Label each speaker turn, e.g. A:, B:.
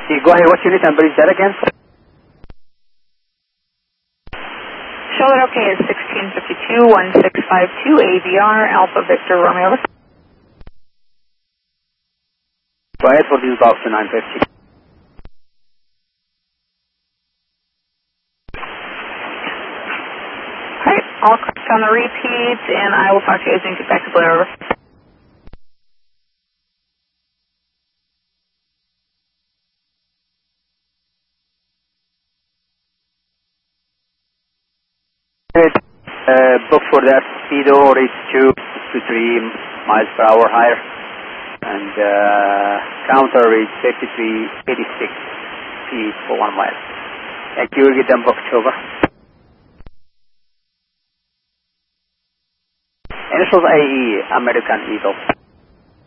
A: Go ahead, what's your unit and bridge that again?
B: Charlotte OK is 1652-1652 AVR Alpha Victor Romeo.
A: Go ahead for this box to 950.
B: Alright, I'll click on the repeat and I will talk to you as soon as you get back to Blair. Over.
A: Book for that speedo reach 2 to 3 miles per hour higher, and counter reach 5386 feet for 1 mile. Thank you. We'll get them booked over. Initials AE, American Eagle.